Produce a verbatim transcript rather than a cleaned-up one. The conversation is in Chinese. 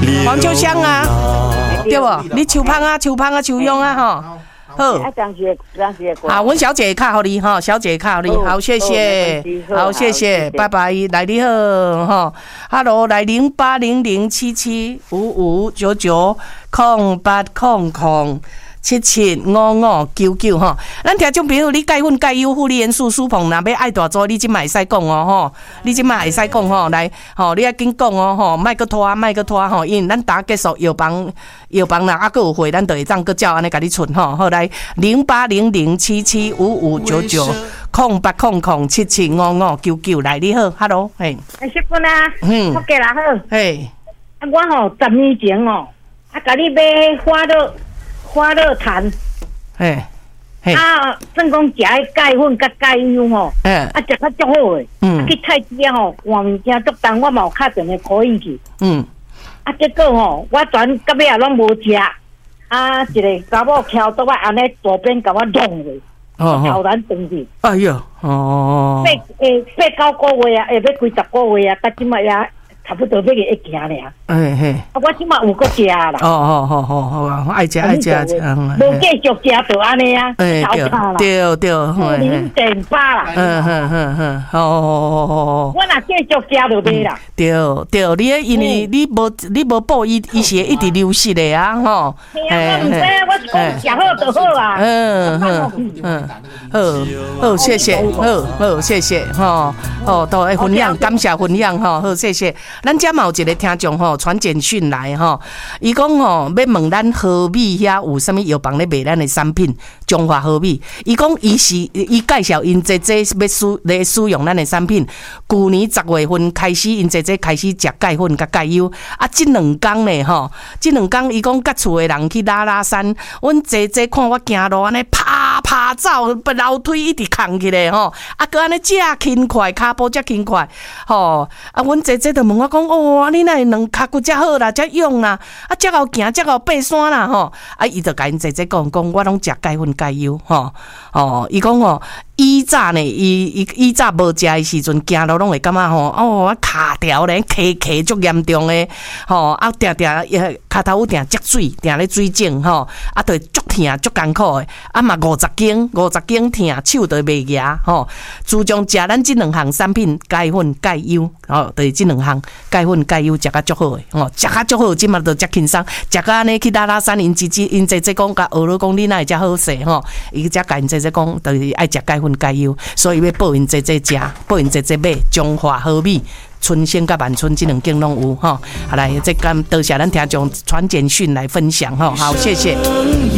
黄秋香啊，对不？你秋芳啊，秋芳啊，秋勇啊，哈。好，好，阮小姐卡互你哈，小姐卡互你，好，谢谢，好，谢谢，拜拜，来你好哈 ，Hello， 来零八零零七七五五九九空八空空。七七五五九九吼，咱听众朋友，你钙粉钙优护理元素舒膨，若要爱大组，你即卖会使讲哦吼，你即卖会使讲吼，来吼，你要紧讲哦吼，莫搁拖，莫搁拖吼，因为咱打结束药房药房若还佫有货，咱就会当佫照安尼甲你存吼，好来零八零零七七五五九九空八空空七七五五九九来你好 ，Hello， 嘿， 哎，师傅啦，嗯，福家啦好， 嘿， 啊，我吼十年前哦，啊，甲你买花乐。花乐痰， 嘿， 啊，算讲食迄钙粉甲钙油吼，啊，食较足好诶，嗯，去菜市啊吼，换物件足重，我嘛有敲电话可以去，嗯，啊，结果吼，我全到尾也拢无食，啊，一个查某翘倒来安尼左边甲我弄去，哦，突然断去， 哎哟，哦， 八诶八九个月啊，下要几十个月啊，到即摆也差不多要个一行尔。哎嘿，啊，我即马有搁食啦。哦哦哦哦哦，爱食爱食，嗯，无继续食就安尼啊，超差啦。对对，嗯，零点八啦。嗯哼哼哼，哦哦哦哦。我若继续食就袂啦。对对，你因为你无你无补伊伊是一直流失的啊，吼。哎，我唔知，我是讲食好就好啊。嗯嗯嗯，好好谢谢，好好谢谢，吼哦，都会分享，感谢分享，吼好谢谢。咱遮嘛有一个听众吼传简讯来吼，伊讲吼要问咱和美遐有啥物药房咧卖咱的产品，中华和美。伊讲伊是伊介绍因姐姐要使咧使用咱的产品，去年十月份开始因姐姐开始食钙粉甲钙优，啊，即两工咧吼，即两工伊讲甲厝的人去拉拉山，阮姐姐看我行路安尼啪啪走，楼梯一直扛起来吼，啊，佮安尼遮轻快，骹步遮轻快，吼，啊，阮姐姐就问我讲，哦，你那两骹骨遮好啦，遮勇啦，啊，遮好行，遮好爬山啦，吼，啊，伊就甲因姐姐讲讲，我拢食钙粉钙优，吼，哦，伊讲哦。以早呢，伊伊以早无食的时阵，行路拢会感觉吼，哦，我骹条咧咳咳足严重诶，吼，啊，定定骹头有定积水，定咧水肿吼，啊，就足疼足艰苦诶，啊嘛五十斤五十斤疼，手都袂夹吼。自从食咱即两项产品，钙粉钙优，吼，就是即两项钙粉钙优食甲足好诶，吼，食甲足好，即嘛就足轻松，食甲安尼去拉拉山，因姐姐因姐姐讲甲学了讲，你哪会遮好势吼？伊则甲因姐姐讲，就是爱食钙粉。钙优，所以要报因姐姐食，报因姐姐买中华和美、春生甲万春这两间拢有吼。好来，这干多谢咱听众传简讯来分享吼，好谢谢。